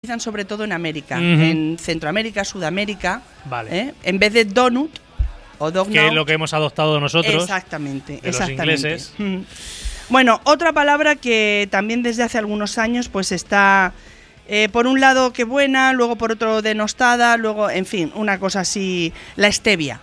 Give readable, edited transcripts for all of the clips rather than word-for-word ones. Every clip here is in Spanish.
utilizan sobre todo en América, en Centroamérica, Sudamérica. Vale. En vez de donut o dog que es lo que hemos adoptado nosotros. Exactamente, de los ingleses. Bueno, otra palabra que también desde hace algunos años pues está por un lado que buena, luego por otro denostada, luego, en fin, una cosa así, la stevia.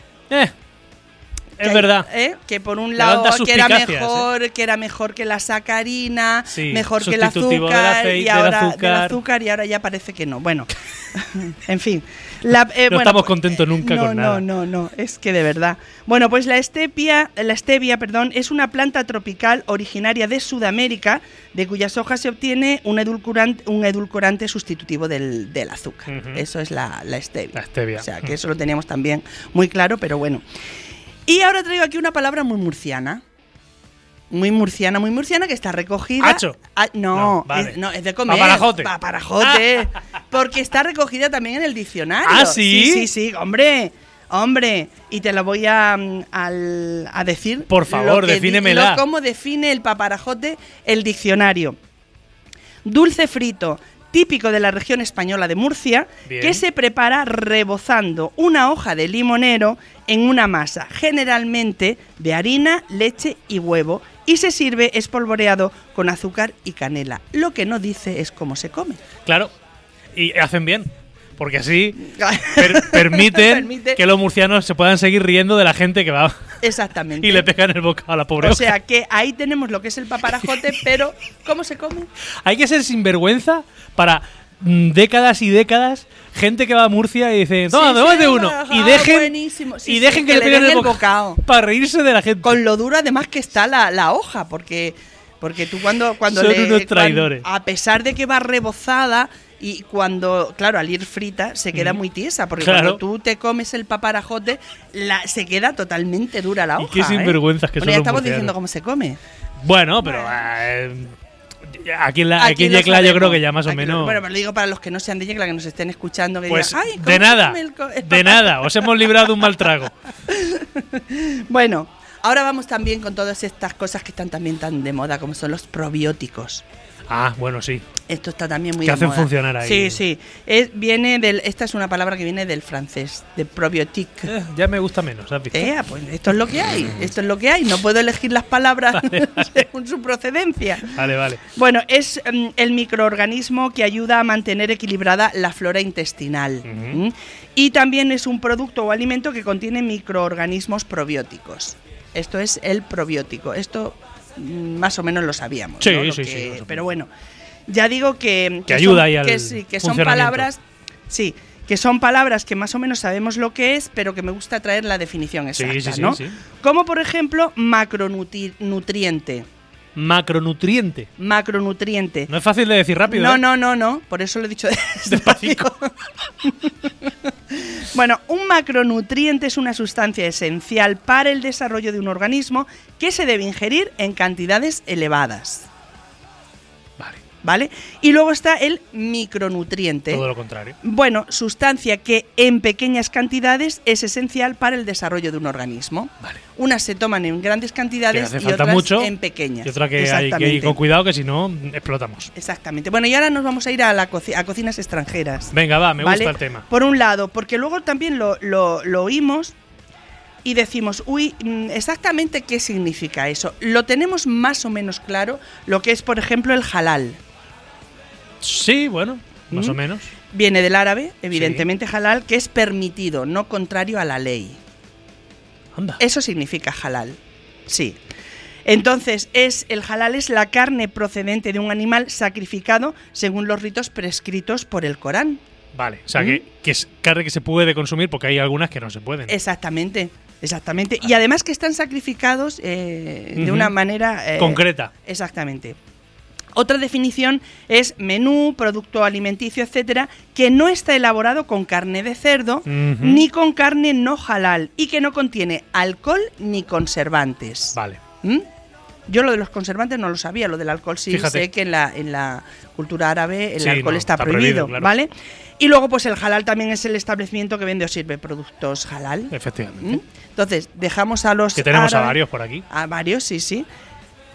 Es verdad. Que por un lado que era mejor que la sacarina, sí, mejor que el azúcar, y ahora ya parece que no. Bueno, en fin. No estamos contentos nunca con nada. No, es que de verdad. Bueno, pues la stevia, es una planta tropical originaria de Sudamérica, de cuyas hojas se obtiene un edulcorante sustitutivo del azúcar. Eso es la stevia. La stevia. O sea, que eso lo teníamos también muy claro, pero bueno. Y ahora traigo aquí una palabra muy murciana. Muy murciana, que está recogida. ¿Hacho? No, vale. Es de comer. Paparajote. Porque está recogida también en el diccionario. ¿Ah, sí? Sí, hombre. Y te lo voy a decir. Por favor, defínemela. ¿Cómo define el paparajote el diccionario? Dulce frito, típico de la región española de Murcia, bien, que se prepara rebozando una hoja de limonero en una masa, generalmente de harina, leche y huevo, y se sirve espolvoreado con azúcar y canela. Lo que no dice es cómo se come. Claro, y hacen bien, porque así permiten que los murcianos se puedan seguir riendo de la gente que va. Exactamente. Y le pegan el bocado a la pobre hoja. O sea que ahí tenemos lo que es el paparajote, pero ¿cómo se come? Hay que ser sinvergüenza para décadas y décadas, gente que va a Murcia y dice, toma, tómate uno. Y dejen que le peguen el bocado para reírse de la gente. Con lo duro además que está la hoja, porque tú cuando son unos traidores. A pesar de que va rebozada, y cuando, claro, al ir frita se queda muy tiesa, porque cuando tú te comes el paparajote se queda totalmente dura la hoja. Y qué sinvergüenzas que son ya los estamos murcianos. Diciendo cómo se come. Bueno, pero aquí en Yecla yo creo que ya más o menos. Bueno, pero lo digo para los que no sean de Yecla, que nos estén escuchando, que pues digan, ¡ay, de nada, os hemos librado de un mal trago. Bueno, ahora vamos también con todas estas cosas que están también tan de moda, como son los probióticos. Ah, bueno, sí. Esto está también muy que de hacen moda. Funcionar ahí. Sí. Esta es una palabra que viene del francés, de probiotique. Ya me gusta menos, ¿has visto? Pues esto es lo que hay. No puedo elegir las palabras según su procedencia. Vale. Bueno, es el microorganismo que ayuda a mantener equilibrada la flora intestinal. Y también es un producto o alimento que contiene microorganismos probióticos. Esto es el probiótico. Esto más o menos lo sabíamos. Sí, ¿no? sí. Pero bueno, ya digo que ayuda ahí al que son palabras. Sí, que son palabras que más o menos sabemos lo que es, pero que me gusta traer la definición exacta, ¿no? Sí. Como por ejemplo, macronutriente. Macronutriente. No es fácil de decir rápido. No. Por eso lo he dicho despacito. Bueno, un macronutriente es una sustancia esencial para el desarrollo de un organismo que se debe ingerir en cantidades elevadas. ¿Vale? Y luego está el micronutriente. Todo lo contrario. Bueno, sustancia que en pequeñas cantidades es esencial para el desarrollo de un organismo. Vale. Unas se toman en grandes cantidades y otras en pequeñas. Y otra que hay que ir con cuidado, que si no, explotamos. Exactamente. Bueno, y ahora nos vamos a ir a cocinas extranjeras. Venga, va, me gusta el tema. Por un lado, porque luego también lo oímos y decimos, exactamente qué significa eso. Lo tenemos más o menos claro, lo que es, por ejemplo, el halal. Sí, bueno, más o menos. Viene del árabe, evidentemente, halal, que es permitido, no contrario a la ley. Anda. Eso significa halal, sí. Entonces, el halal es la carne procedente de un animal sacrificado según los ritos prescritos por el Corán. Vale, o sea, que es carne que se puede consumir porque hay algunas que no se pueden. Exactamente. Y además que están sacrificados de una manera concreta. Exactamente. Otra definición es menú, producto alimenticio, etcétera, que no está elaborado con carne de cerdo ni con carne no halal y que no contiene alcohol ni conservantes. Vale. Yo lo de los conservantes no lo sabía, lo del alcohol sí. Fíjate. Sé que en la cultura árabe el alcohol está prohibido, claro. ¿Vale? Y luego pues el halal también es el establecimiento que vende o sirve productos halal. Efectivamente. Entonces, dejamos a los que tenemos árabes, a varios por aquí. A varios, sí.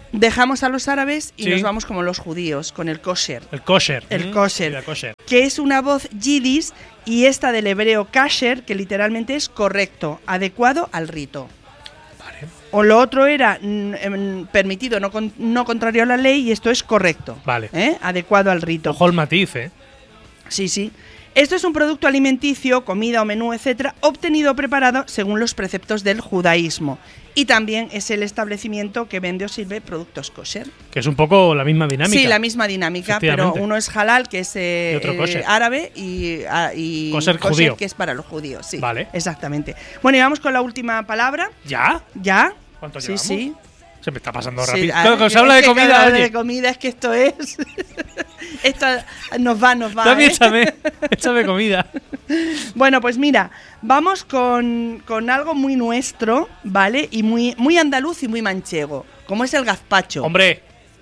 Dejamos a los árabes y nos vamos como los judíos, con el kosher. El kosher. El kosher, que es una voz yiddish, y esta del hebreo kasher, que literalmente es correcto, adecuado al rito. Vale. O lo otro era permitido, no contrario a la ley, y esto es correcto. Vale. Adecuado al rito. Ojo el matiz, Sí, sí. Esto es un producto alimenticio, comida o menú, etcétera, obtenido o preparado según los preceptos del judaísmo. Y también es el establecimiento que vende o sirve productos kosher. Que es un poco la misma dinámica. Sí, la misma dinámica, pero uno es halal, que es árabe, y kosher judío, que es para los judíos. Sí, vale. Exactamente. Bueno, y vamos con la última palabra. ¿Ya? ¿Ya? ¿Cuánto llevamos? Sí. Se me está pasando rápido. Sí, Cuando se habla de comida, oye. De comida es que esto es... esto nos va. También échame comida. Bueno, pues mira, vamos con algo muy nuestro, ¿vale? Y muy andaluz y muy manchego, como es el gazpacho. Hombre,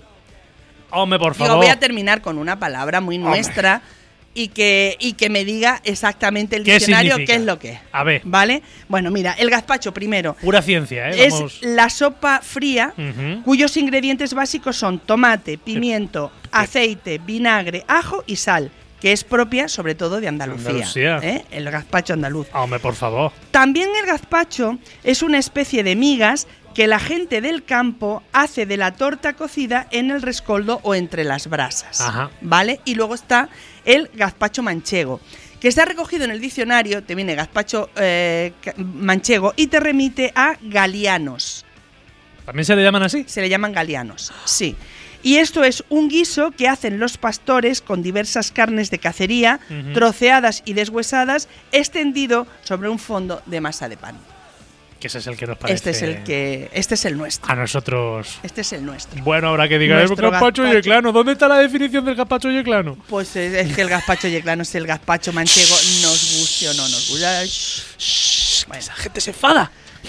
por favor. Voy a terminar con una palabra muy nuestra y que me diga exactamente el diccionario qué es lo que es. A ver. ¿Vale? Bueno, mira, el gazpacho primero. Pura ciencia, Es la sopa fría, cuyos ingredientes básicos son tomate, pimiento, aceite, vinagre, ajo y sal, que es propia sobre todo de Andalucía. El gazpacho andaluz. Hombre, por favor. También el gazpacho es una especie de migas que la gente del campo hace de la torta cocida en el rescoldo o entre las brasas. Ajá. ¿Vale? Y luego está el gazpacho manchego, que está recogido en el diccionario, te viene gazpacho manchego y te remite a galianos. ¿También se le llaman así? Se le llaman galianos, sí. Y esto es un guiso que hacen los pastores con diversas carnes de cacería, troceadas y deshuesadas, extendido sobre un fondo de masa de pan. Que ese es el que nos parece. Este es el nuestro. A nosotros. Este es el nuestro. Bueno, habrá que diga el gazpacho yeclano. ¿Dónde está la definición del gazpacho yeclano? Pues es que el gazpacho yeclano es el gazpacho manchego, nos guste o no nos guste. Bueno, esa gente se enfada.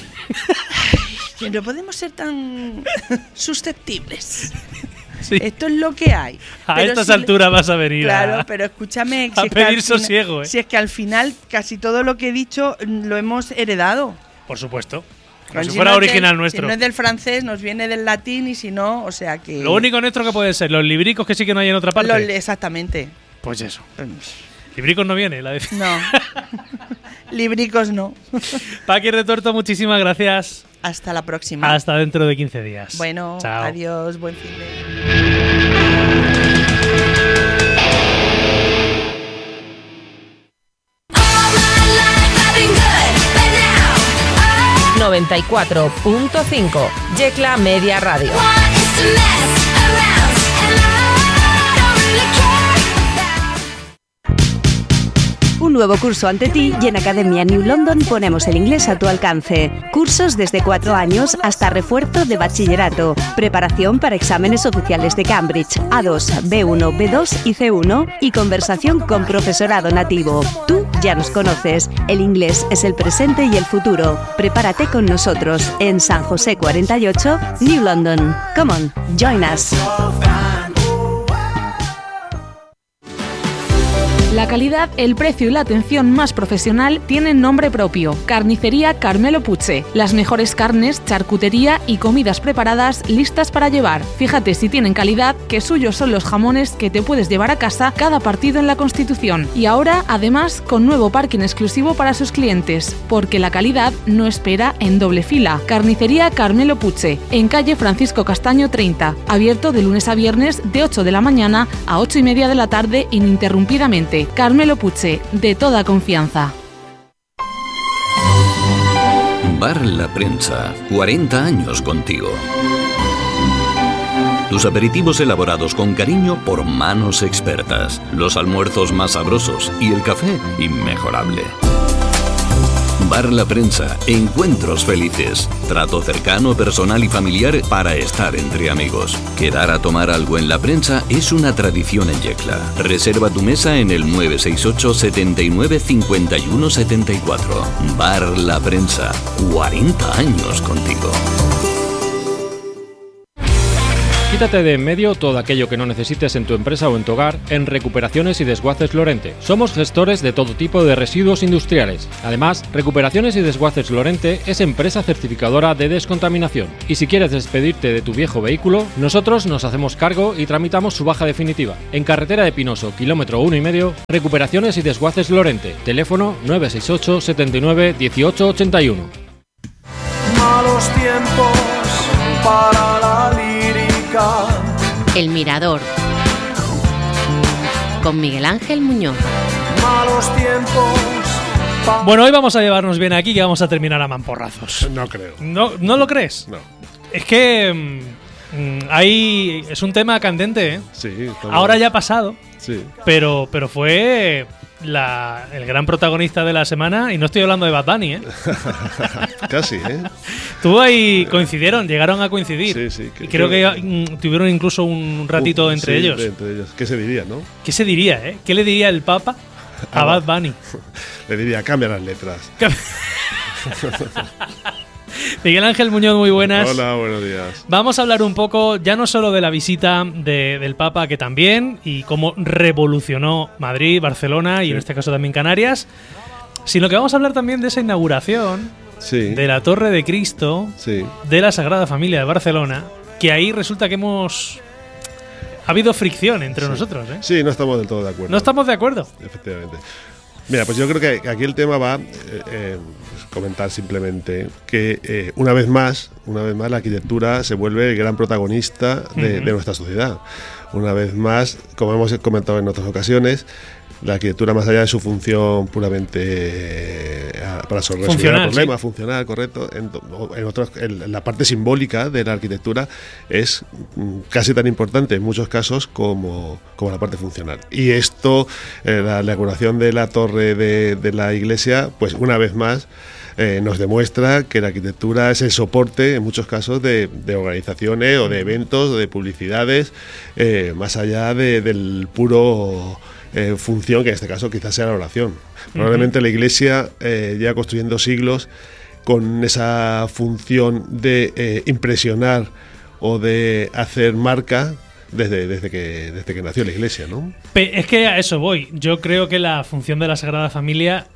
Que no podemos ser tan susceptibles. Sí. Esto es lo que hay. A estas alturas vas a venir pero escúchame. A pedir sosiego. Si es que al final casi todo lo que he dicho lo hemos heredado. Por supuesto. Como si fuera original nuestro. Si no es del francés, nos viene del latín, y si no, o sea que... Lo único nuestro que puede ser, los libricos que sí que no hay en otra parte. Exactamente. Pues eso. Libricos no viene, la decisión. No. Libricos no. Paqui Retuerto, muchísimas gracias. Hasta la próxima. Hasta dentro de 15 días. Bueno, chao. Adiós, buen fin de... 94.5 Yecla Media Radio. Un nuevo curso ante ti y en Academia New London ponemos el inglés a tu alcance. Cursos desde 4 años hasta refuerzo de bachillerato. Preparación para exámenes oficiales de Cambridge, A2, B1, B2 y C1 y conversación con profesorado nativo. Tú ya nos conoces. El inglés es el presente y el futuro. Prepárate con nosotros en San José 48, New London. Come on, join us. La calidad, el precio y la atención más profesional tienen nombre propio. Carnicería Carmelo Puche. Las mejores carnes, charcutería y comidas preparadas listas para llevar. Fíjate si tienen calidad, que suyos son los jamones que te puedes llevar a casa cada partido en la Constitución. Y ahora, además, con nuevo parking exclusivo para sus clientes. Porque la calidad no espera en doble fila. Carnicería Carmelo Puche. En calle Francisco Castaño 30. Abierto de lunes a viernes de 8 de la mañana a 8:30 de la tarde ininterrumpidamente. Carmelo Puche, de toda confianza. Bar La Prensa, 40 años contigo. Tus aperitivos elaborados con cariño por manos expertas, los almuerzos más sabrosos y el café inmejorable. Bar La Prensa, encuentros felices, trato cercano, personal y familiar para estar entre amigos. Quedar a tomar algo en La Prensa es una tradición en Yecla. Reserva tu mesa en el 968 79 51 74. Bar La Prensa, 40 años contigo. Quítate de en medio todo aquello que no necesites en tu empresa o en tu hogar en Recuperaciones y Desguaces Lorente. Somos gestores de todo tipo de residuos industriales. Además, Recuperaciones y Desguaces Lorente es empresa certificadora de descontaminación. Y si quieres despedirte de tu viejo vehículo, nosotros nos hacemos cargo y tramitamos su baja definitiva. En carretera de Pinoso, kilómetro 1,5, Recuperaciones y Desguaces Lorente. Teléfono 968 79 18 81. Malos tiempos para la lírica. El Mirador, con Miguel Ángel Muñoz. Malos tiempos. Bueno, hoy vamos a llevarnos bien aquí, que vamos a terminar a mamporrazos. No creo. ¿No lo crees? No. Es que es un tema candente, ¿eh? Sí. Ahora ya ha pasado. Sí. Pero fue el gran protagonista de la semana, y no estoy hablando de Bad Bunny, ¿eh? Casi, ¿eh? Tú ahí llegaron a coincidir. Sí. Y creo que tuvieron incluso un ratito entre ellos. Entre ellos. ¿Qué se diría, no? ¿Qué se diría, eh? ¿Qué le diría el Papa a Bad Bunny? Le diría, cambia las letras. Miguel Ángel Muñoz, muy buenas. Hola, buenos días. Vamos a hablar un poco, ya no solo de la visita del Papa, que también, y cómo revolucionó Madrid, Barcelona y en este caso también Canarias, sino que vamos a hablar también de esa inauguración de la Torre de Cristo de la Sagrada Familia de Barcelona, que ahí resulta que ha habido fricción entre nosotros, ¿eh? Sí, no estamos del todo de acuerdo. No estamos de acuerdo. Efectivamente. Mira, pues yo creo que aquí el tema va comentar simplemente que una vez más la arquitectura se vuelve el gran protagonista de nuestra sociedad. Una vez más, como hemos comentado en otras ocasiones, la arquitectura, más allá de su función puramente para resolver problemas, funcional, correcto, en la parte simbólica de la arquitectura es casi tan importante en muchos casos como la parte funcional. Y esto, la inauguración de la torre de la iglesia, pues una vez más nos demuestra que la arquitectura es el soporte, en muchos casos, de organizaciones o de eventos o de publicidades, más allá del puro función, que en este caso quizás sea la oración. Probablemente la iglesia lleva construyendo siglos con esa función de impresionar o de hacer marca desde que nació la iglesia, ¿no? Es que a eso voy. Yo creo que la función de la Sagrada Familia,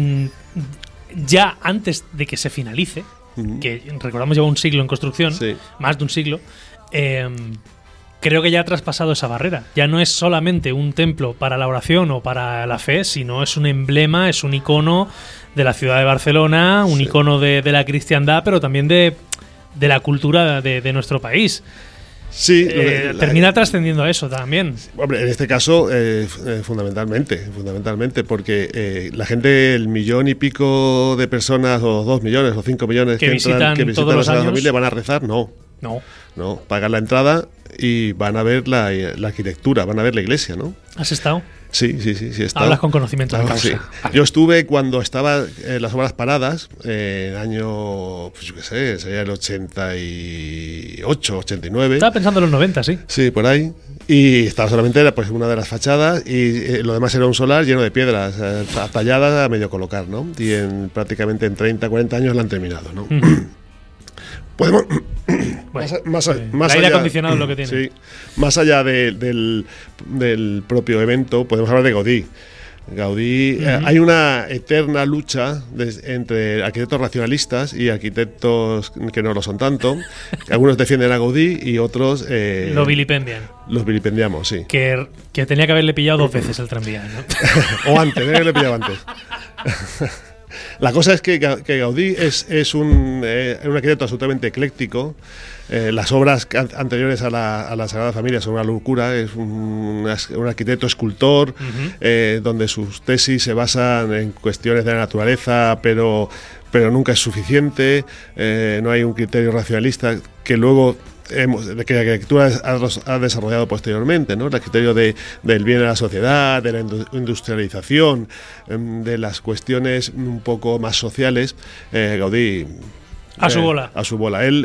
ya antes de que se finalice, que recordamos lleva un siglo en construcción, más de un siglo, creo que ya ha traspasado esa barrera. Ya no es solamente un templo para la oración o para la fe, sino es un emblema, es un icono de la ciudad de Barcelona, un icono de la cristiandad, pero también de la cultura de nuestro país. Sí, termina trascendiendo a eso también. Hombre, en este caso, fundamentalmente, porque la gente, el 1 millón y pico de personas, o 2 millones, o 5 millones que visitan la Sagrada Familia, ¿van a rezar? No, pagan la entrada y van a ver la arquitectura, van a ver la iglesia, ¿no? ¿Has estado? Sí, he estado. Hablas con conocimiento de causa. Sí. Yo estuve cuando estaba las obras paradas, año, pues yo qué sé, sería el 88, 89. Estaba pensando en los 90, sí. Sí, por ahí. Y estaba solamente pues una de las fachadas y lo demás era un solar lleno de piedras talladas a medio colocar, ¿no? Y prácticamente en 30, 40 años la han terminado, ¿no? Podemos más el aire acondicionado es lo que tiene. Sí, más allá del propio evento, podemos hablar de Gaudí. Hay una eterna lucha entre arquitectos racionalistas y arquitectos que no lo son tanto. Algunos defienden a Gaudí y otros lo vilipendian. Los vilipendiamos, sí. Que tenía que haberle pillado 2 veces el tranvía, ¿no? O antes, tenía que haberle pillado antes. La cosa es que Gaudí es un arquitecto absolutamente ecléctico. Las obras anteriores a la Sagrada Familia son una locura. Es un arquitecto escultor, donde sus tesis se basan en cuestiones de la naturaleza, pero nunca es suficiente. No hay un criterio racionalista que luego que la arquitectura ha desarrollado posteriormente, ¿no? El criterio del bien de la sociedad, de la industrialización, de las cuestiones un poco más sociales. Gaudí a su bola. A su bola. Él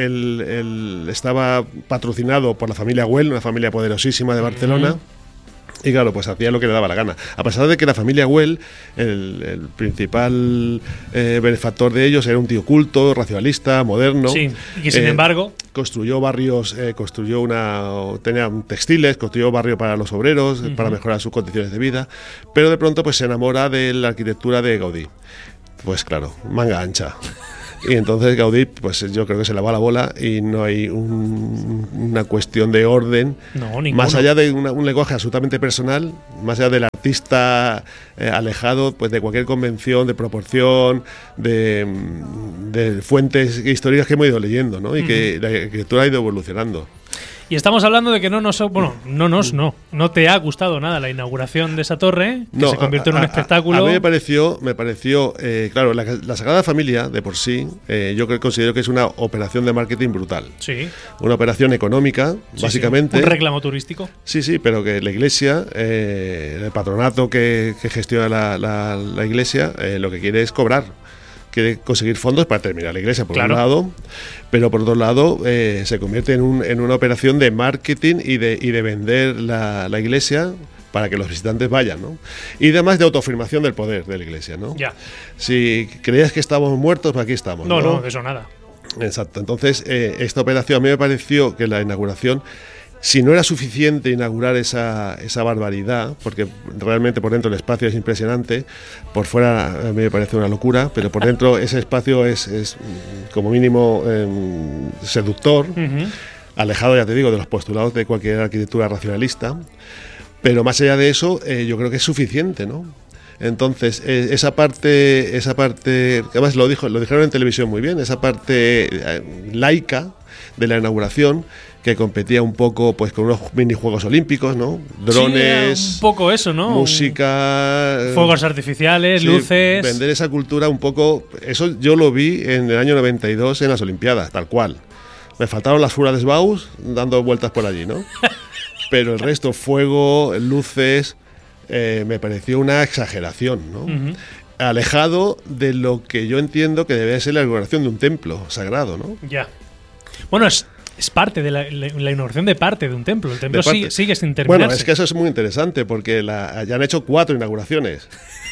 estaba patrocinado por la familia Güell, una familia poderosísima de Barcelona. Y claro, pues hacía lo que le daba la gana. A pesar de que la familia Güell, el principal benefactor de ellos, era un tío culto, racionalista, moderno. Sí, y que sin embargo construyó barrios, tenía textiles, construyó barrio para los obreros, para mejorar sus condiciones de vida, pero de pronto pues se enamora de la arquitectura de Gaudí. Pues claro, manga ancha. Y entonces Gaudí, pues yo creo que se le va la bola y no hay una cuestión de orden, más allá de un lenguaje absolutamente personal, más allá del artista alejado pues de cualquier convención, de proporción, de fuentes históricas que hemos ido leyendo, ¿no? Y que la arquitectura ha ido evolucionando. Y estamos hablando de que no te ha gustado nada la inauguración de esa torre, que se convirtió en un espectáculo. A mí me pareció, claro, la Sagrada Familia de por sí, considero que es una operación de marketing brutal. Sí. Una operación económica, básicamente. Un reclamo turístico. Sí, pero que la Iglesia, el patronato que gestiona la Iglesia, lo que quiere es cobrar. Quiere conseguir fondos para terminar la iglesia, por un lado, pero por otro lado se convierte en una operación de marketing y de vender la iglesia para que los visitantes vayan, ¿no? Y además de autoafirmación del poder de la iglesia, ¿no? Ya. Si creías que estábamos muertos, pues aquí estamos. No, de eso nada. Exacto. Entonces, esta operación, a mí me pareció que la inauguración, si no era suficiente inaugurar esa barbaridad, porque realmente por dentro el espacio es impresionante, por fuera a mí me parece una locura, pero por dentro ese espacio es como mínimo seductor, alejado, ya te digo, de los postulados de cualquier arquitectura racionalista, pero más allá de eso yo creo que es suficiente, ¿no? Entonces, esa parte, además lo dijeron en televisión muy bien, esa parte laica de la inauguración, que competía un poco pues con unos minijuegos olímpicos, ¿no? Drones, sí, un poco eso, ¿no? Música, fuegos artificiales, luces. Vender esa cultura un poco, eso yo lo vi en el año 92 en las Olimpiadas, tal cual. Me faltaron las furas de Baus dando vueltas por allí, ¿no? Pero el resto, fuego, luces, me pareció una exageración, ¿no? Alejado de lo que yo entiendo que debe ser la inauguración de un templo sagrado, ¿no? Ya. Bueno, es parte de la inauguración de parte de un templo. El templo sigue sin terminarse. Bueno, es que eso es muy interesante porque ya han hecho 4 inauguraciones.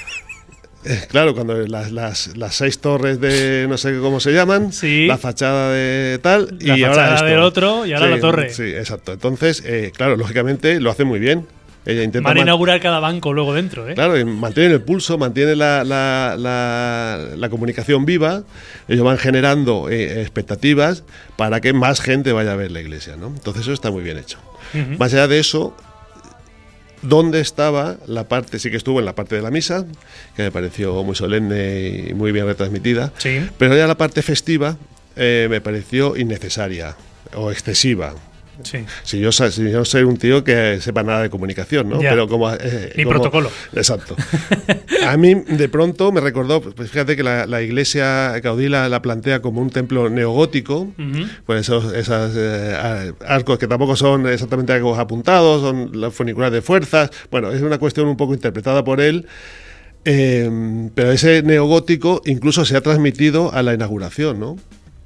Claro, cuando las 6 torres de no sé cómo se llaman, la fachada de tal y ahora esto. Del otro y ahora la torre. Sí, exacto. Entonces, claro, lógicamente lo hacen muy bien. Ella intenta van a inaugurar cada banco luego dentro, ¿eh? Claro, mantienen el pulso, mantienen la comunicación viva. Ellos van generando expectativas para que más gente vaya a ver la iglesia, ¿no? Entonces eso está muy bien hecho. Más allá de eso, ¿dónde estaba la parte? Sí que estuvo en la parte de la misa, que me pareció muy solemne y muy bien retransmitida. Sí. Pero ya la parte festiva me pareció innecesaria o excesiva. Sí. Si yo soy un tío que sepa nada de comunicación, ¿no? Ya. Pero ni protocolo. Exacto. A mí de pronto me recordó, pues fíjate que la iglesia Gaudí la plantea como un templo neogótico, pues esos arcos que tampoco son exactamente arcos apuntados, son las funiculares de fuerzas. Bueno, es una cuestión un poco interpretada por él. Pero ese neogótico incluso se ha transmitido a la inauguración, ¿no?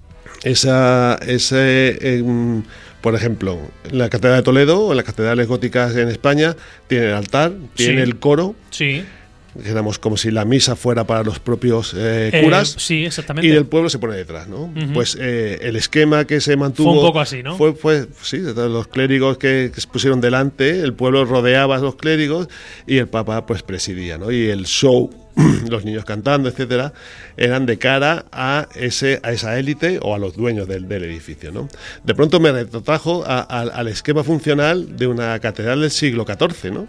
Por ejemplo, en la Catedral de Toledo o en las catedrales góticas en España tiene el altar, tiene el coro. Sí. Digamos, como si la misa fuera para los propios curas. Sí, exactamente. Y el pueblo se pone detrás, ¿no? Pues el esquema que se mantuvo. Fue un poco así, ¿no? Fue sí, los clérigos que se pusieron delante, el pueblo rodeaba a los clérigos y el Papa pues presidía, ¿no? Y el show, los niños cantando, etcétera, eran de cara a esa élite o a los dueños del edificio, ¿no? De pronto me retrotrajo al esquema funcional de una catedral del siglo XIV, ¿no?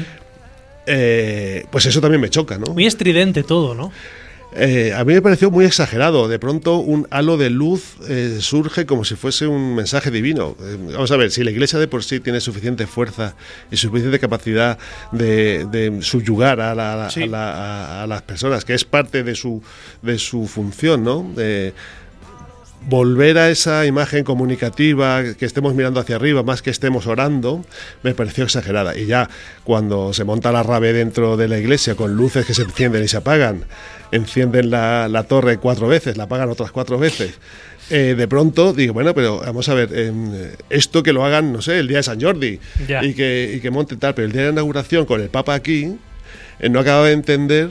Pues eso también me choca, ¿no? Muy estridente todo, ¿no? A mí me pareció muy exagerado. De pronto un halo de luz surge como si fuese un mensaje divino. Vamos a ver, si la iglesia de por sí tiene suficiente fuerza y suficiente capacidad de subyugar a las personas, que es parte de su función, ¿no? volver a esa imagen comunicativa, que estemos mirando hacia arriba más que estemos orando, me pareció exagerada. Y ya cuando se monta la rave dentro de la iglesia con luces que se encienden y se apagan, encienden la torre 4 veces, la apagan otras 4 veces. De pronto digo, bueno, pero vamos a ver, esto que lo hagan, no sé, el día de San Jordi y que monten tal, pero el día de la inauguración con el Papa aquí, no acabo de entender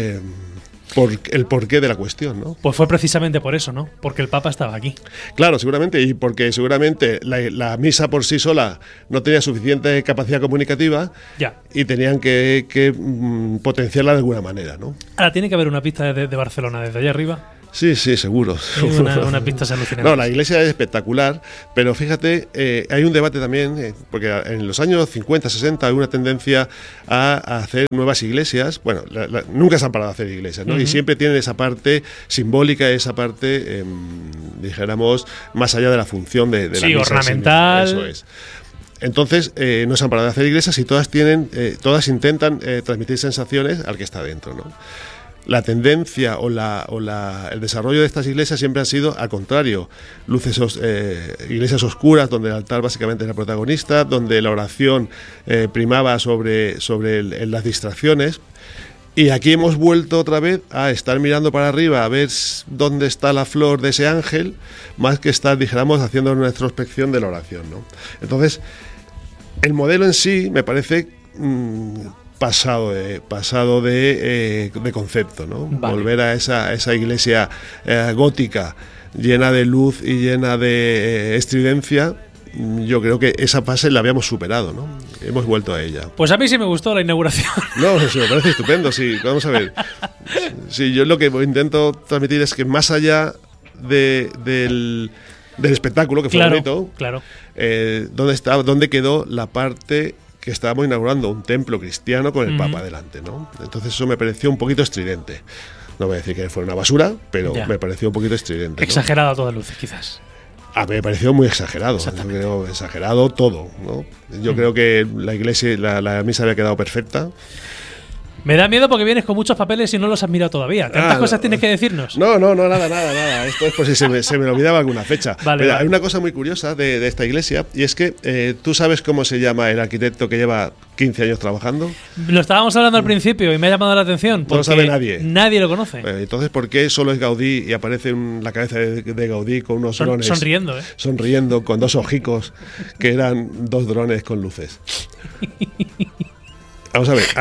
el porqué de la cuestión, ¿no? Pues fue precisamente por eso, ¿no? Porque el Papa estaba aquí. Claro, seguramente, y porque seguramente la misa por sí sola no tenía suficiente capacidad comunicativa y tenían que potenciarla de alguna manera, ¿no? Ahora tiene que haber una pista de Barcelona desde allá arriba. Sí, seguro. Una pista alucinante. No, la iglesia es espectacular, pero fíjate, hay un debate también, porque en los años 50, 60 hay una tendencia a hacer nuevas iglesias. Bueno, nunca se han parado a hacer iglesias, ¿no? Y siempre tienen esa parte simbólica, esa parte, dijéramos, más allá de la función de la misa. Ornamental. Eso es. Entonces, no se han parado de hacer iglesias y todas intentan transmitir sensaciones al que está dentro, ¿no? La tendencia o el desarrollo de estas iglesias siempre ha sido al contrario, iglesias oscuras donde el altar básicamente era protagonista, donde la oración primaba sobre las distracciones. Y aquí hemos vuelto otra vez a estar mirando para arriba a ver dónde está la flor de ese ángel, más que estar, dijéramos, haciendo una introspección de la oración, ¿no? Entonces, el modelo en sí me parece pasado de concepto, ¿no? Vale. Volver a esa iglesia gótica llena de luz y llena de estridencia. Yo creo que esa fase la habíamos superado, ¿no? Hemos vuelto a ella. Pues a mí sí me gustó la inauguración. No, sí, me parece estupendo, sí. Vamos a ver. Sí, yo lo que intento transmitir es que más allá del espectáculo, que fue bonito, claro. ¿Dónde quedó la parte que estábamos inaugurando? Un templo cristiano con el Papa delante, ¿no? Entonces eso me pareció un poquito estridente. No voy a decir que fuera una basura, pero me pareció un poquito estridente. Exagerado a todas luces, quizás. A mí me pareció muy exagerado. Yo creo exagerado todo, ¿no? Yo creo que la iglesia, la misa había quedado perfecta. Me da miedo porque vienes con muchos papeles y no los has mirado todavía. ¿Tantas cosas tienes que decirnos? No, nada. Esto es por si se me olvidaba alguna fecha. Vale. Hay una cosa muy curiosa de esta iglesia, y es que tú sabes cómo se llama el arquitecto que lleva 15 años trabajando. Lo estábamos hablando al principio y me ha llamado la atención. No lo sabe nadie. Nadie lo conoce. Entonces, ¿por qué solo es Gaudí y aparece la cabeza de Gaudí con unos drones? Sonriendo, Sonriendo, con 2 ojicos, que eran 2 drones con luces. Vamos a ver,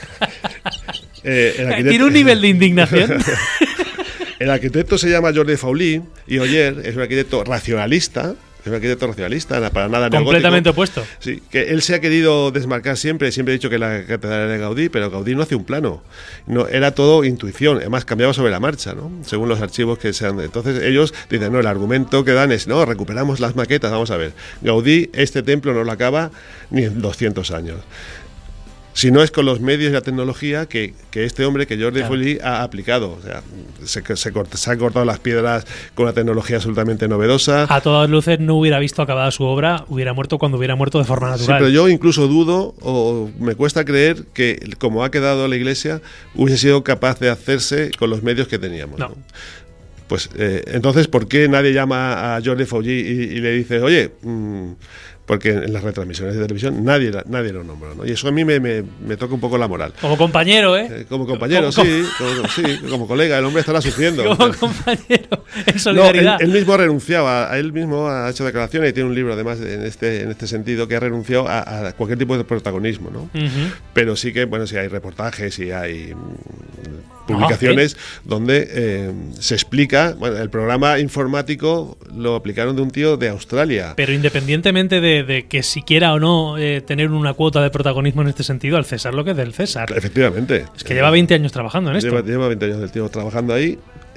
tiene un nivel de indignación. El arquitecto se llama Jordi Faulí y Oller es un arquitecto racionalista. Para nada neogótico. Completamente opuesto. Sí, que él se ha querido desmarcar siempre ha dicho que la catedral era de Gaudí, pero Gaudí no hace un plano. No, era todo intuición, además cambiaba sobre la marcha, ¿no? Según los archivos que sean. Entonces ellos dicen, no, el argumento que dan es, no, recuperamos las maquetas. Vamos a ver, Gaudí este templo no lo acaba ni en 200 años. Si no es con los medios y la tecnología que este hombre, que Jordi Faulí, ha aplicado. O sea, se han cortado las piedras con una tecnología absolutamente novedosa. A todas luces no hubiera visto acabada su obra, hubiera muerto cuando hubiera muerto de forma natural. Sí, pero yo incluso dudo, o me cuesta creer que, como ha quedado la iglesia, hubiese sido capaz de hacerse con los medios que teníamos. No. Pues entonces, ¿por qué nadie llama a Jordi Faulí y le dice, oye, porque en las retransmisiones de televisión nadie lo nombra, ¿no? Y eso a mí me toca un poco la moral. Como compañero, como compañero, como colega, el hombre estará sufriendo. Como compañero, en solidaridad. No, él mismo ha renunciado, él mismo ha hecho declaraciones y tiene un libro además en este sentido, que ha renunciado a cualquier tipo de protagonismo, ¿no? Pero sí que, bueno, sí hay reportajes y hay publicaciones donde se explica, bueno, el programa informático lo aplicaron de un tío de Australia. Pero independientemente de que si quiera o no tener una cuota de protagonismo en este sentido, al César lo que es del César. Efectivamente. Es que lleva 20 años trabajando en esto. Lleva 20 años del tío trabajando ahí.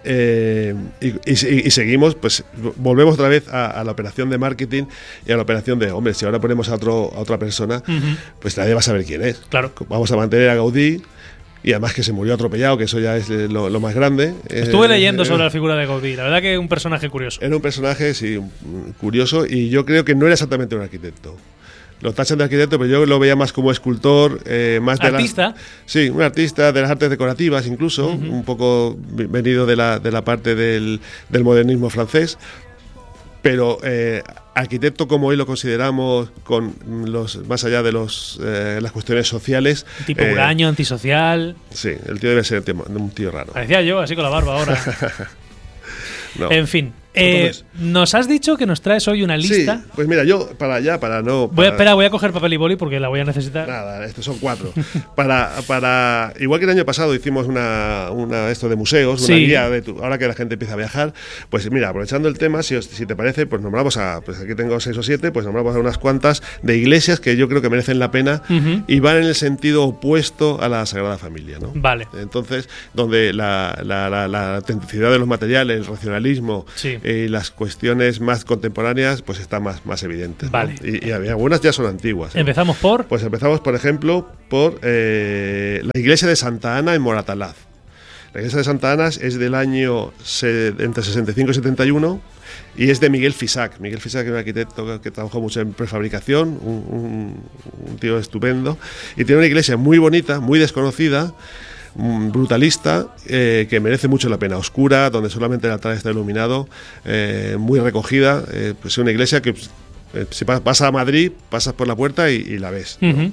Y seguimos, pues volvemos otra vez a la operación de marketing y a la operación de, hombre, si ahora ponemos a otra persona, pues nadie va a saber quién es. Claro. Vamos a mantener a Gaudí. Y además que se murió atropellado, que eso ya es lo más grande. Estuve leyendo sobre la figura de Gaudí. La verdad que es un personaje curioso. Era un personaje, sí, curioso. Y yo creo que no era exactamente un arquitecto. lo tachan de arquitecto, pero yo lo veía más como escultor, más de ¿Artista? Sí, un artista de las artes decorativas incluso, un poco venido de la parte del modernismo francés. Pero arquitecto como hoy lo consideramos, con más allá de las cuestiones sociales. Tipo huraño, antisocial. Sí, el tío debe ser un tío raro. Parecía yo, así con la barba ahora. No. En fin. Nos has dicho que nos traes hoy una lista. Sí, pues mira, yo para no... Voy a coger papel y boli porque la voy a necesitar. Nada, estos son 4. Igual que el año pasado hicimos esto de museos, una guía ahora que la gente empieza a viajar, pues mira, aprovechando el tema, si te parece, pues nombramos pues aquí tengo 6 o 7, pues nombramos a unas cuantas de iglesias que yo creo que merecen la pena y van en el sentido opuesto a la Sagrada Familia, ¿no? Vale. Entonces, donde la autenticidad de los materiales, el racionalismo, y las cuestiones más contemporáneas pues están más evidentes, ¿no? Vale. Y algunas ya son antiguas, ¿eh? ¿Empezamos por? Pues empezamos, por ejemplo, por la iglesia de Santa Ana en Moratalaz. La iglesia de Santa Ana es del año entre 65 y 71 y es de Miguel Fisac. Miguel Fisac es un arquitecto que trabajó mucho en prefabricación, un tío estupendo, y tiene una iglesia muy bonita, muy desconocida, brutalista, que merece mucho la pena, oscura, donde solamente el altar está iluminado, muy recogida, pues es una iglesia que si vas a Madrid, pasas por la puerta y la ves, ¿no?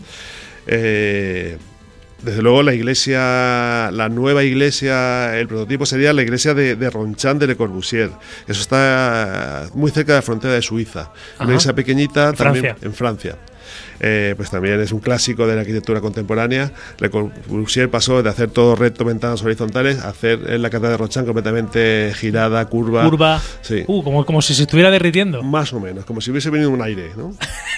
Desde luego la nueva iglesia, el prototipo sería la iglesia de Ronchamp de Le Corbusier. Eso está muy cerca de la frontera de Suiza. Una iglesia pequeñita también en Francia. Pues también es un clásico de la arquitectura contemporánea. Le Corbusier pasó de hacer todo recto, ventanas horizontales, a hacer la catedral de Ronchamp completamente girada, curva. Sí. Como si se estuviera derritiendo. Más o menos, como si hubiese venido un aire, ¿no?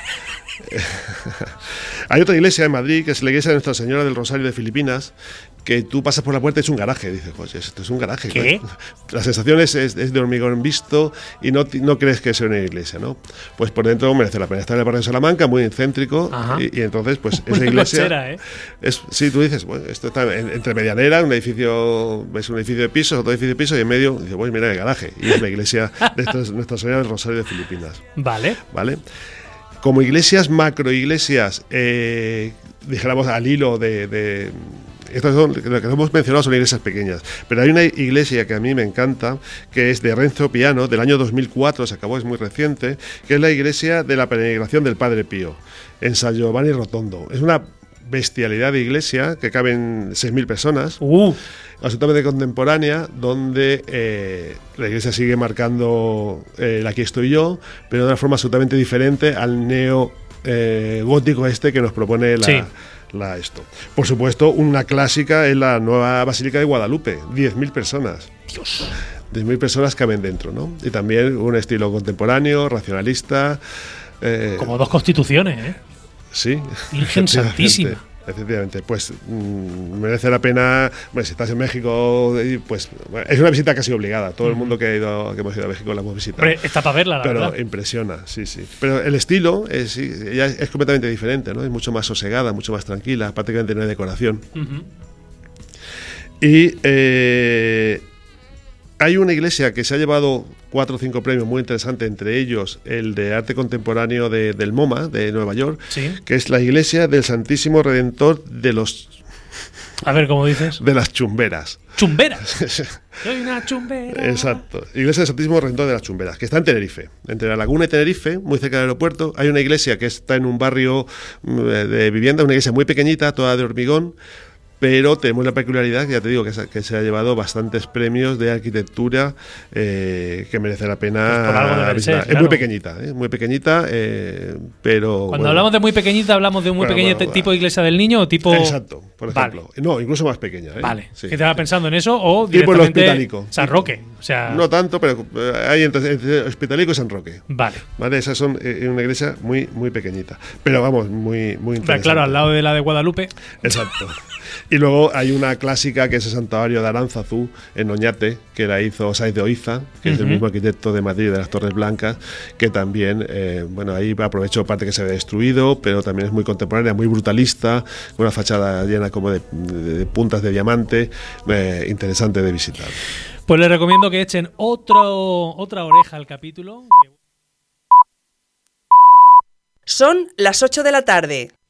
Hay otra iglesia en Madrid, que es la iglesia de Nuestra Señora del Rosario de Filipinas, que tú pasas por la puerta y es un garaje. Dices, oye, esto es un garaje. ¿Qué? La sensación es de hormigón visto y no crees que sea una iglesia, ¿no? Pues por dentro merece la pena. Está en el barrio de Salamanca, muy céntrico, y entonces, pues esa iglesia... Cochera, ¿eh? Sí, tú dices, bueno, esto está entre medianera, un edificio de pisos, otro edificio de pisos, y en medio, dices, pues mira el garaje. Y es la iglesia de Nuestra Señora del Rosario de Filipinas. Vale. Como iglesias, macroiglesias, dijéramos al hilo estas son, lo que hemos mencionado son iglesias pequeñas, pero hay una iglesia que a mí me encanta, que es de Renzo Piano, del año 2004, se acabó, es muy reciente, que es la iglesia de la Peregrinación del Padre Pío, en San Giovanni Rotondo. Es una bestialidad de iglesia que caben 6.000 personas, absolutamente contemporánea, donde la iglesia sigue marcando el aquí estoy yo, pero de una forma absolutamente diferente al neo gótico que nos propone esto. Por supuesto, una clásica es la nueva Basílica de Guadalupe, 10.000 personas. Dios. 10.000 personas caben dentro, ¿no? Y también un estilo contemporáneo, racionalista. Como 2 constituciones, ¿eh? Sí. Virgen Santísima. Efectivamente, pues merece la pena. Bueno, si estás en México, pues es una visita casi obligada. Todo el mundo que hemos ido a México la hemos visitado. Pero está para verla, la verdad. Pero impresiona, sí. Pero el estilo es completamente diferente, ¿no? Es mucho más sosegada, mucho más tranquila, prácticamente no hay decoración. Y hay una iglesia que se ha llevado 4 o 5 premios muy interesantes, entre ellos el de arte contemporáneo del MoMA, de Nueva York, que es la iglesia del Santísimo Redentor de los... A ver, ¿cómo dices? De las Chumberas. ¿Chumberas? Soy una chumbera. Iglesia del Santísimo Redentor de las Chumberas, que está en Tenerife. Entre la Laguna y Tenerife, muy cerca del aeropuerto, hay una iglesia que está en un barrio de vivienda, una iglesia muy pequeñita, toda de hormigón, pero tenemos la peculiaridad, ya te digo, que se ha llevado bastantes premios de arquitectura que merece la pena visitar. Claro. Es muy pequeñita, pero... Cuando hablamos de muy pequeñita, ¿hablamos de un muy pequeño tipo iglesia del niño o tipo...? Exacto, por ejemplo. No, incluso más pequeña. Vale. Sí. ¿Qué te va pensando en eso? O tipo directamente el Hospitalico. San Roque. O sea... No tanto, pero hay entre Hospitalico y San Roque. Vale. Esas son una iglesia muy, muy pequeñita. Pero vamos, muy interesante. Claro, al lado de la de Guadalupe. Exacto. Y luego hay una clásica que es el Santuario de Aránzazu en Oñate, que la hizo Sáenz de Oiza, que es el mismo arquitecto de Madrid, de las Torres Blancas, que también, ahí aprovechó parte que se había destruido, pero también es muy contemporánea, muy brutalista, con una fachada llena como de puntas de diamante, interesante de visitar. Pues les recomiendo que echen otra oreja al capítulo. Son las 8 de la tarde.